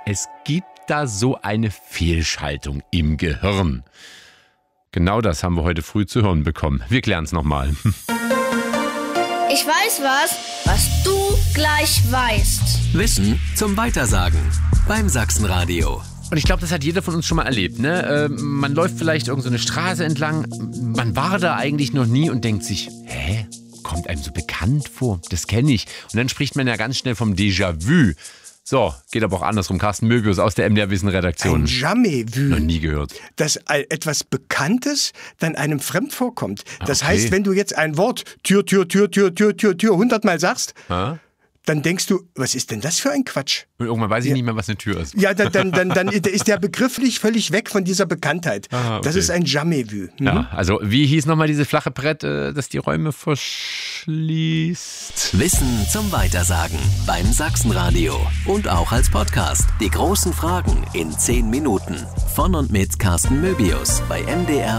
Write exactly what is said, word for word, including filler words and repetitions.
Es gibt da so eine Fehlschaltung im Gehirn. Genau das haben wir heute früh zu hören bekommen. Wir klären es nochmal. Ich weiß was, was du gleich weißt. Wissen zum Weitersagen beim Sachsenradio. Und ich glaube, das hat jeder von uns schon mal erlebt. Ne? Äh, man läuft vielleicht irgend so eine Straße entlang, man war da eigentlich noch nie und denkt sich, hä, kommt einem so bekannt vor, das kenne ich. Und dann spricht man ja ganz schnell vom Déjà-vu. So, geht aber auch andersrum. Carsten Möbius aus der M D R-Wissen-Redaktion. Ein Jamais-vu. Noch nie gehört. Dass etwas Bekanntes dann einem fremd vorkommt. Das Okay. heißt, wenn du jetzt ein Wort Tür, Tür, Tür, Tür, Tür, Tür, Tür hundertmal sagst, Ha? dann denkst du, was ist denn das für ein Quatsch? Und irgendwann weiß ich nicht mehr, was eine Tür ist. Ja, dann, dann, dann, dann ist der begrifflich völlig weg von dieser Bekanntheit. Ah, okay. Das ist ein Jamais-vu. Mhm. Ja, also wie hieß nochmal diese flache Brett, äh, das die Räume verschließt? Wissen zum Weitersagen beim Sachsenradio. Und auch als Podcast. Die großen Fragen in zehn Minuten. Von und mit Carsten Möbius bei M D R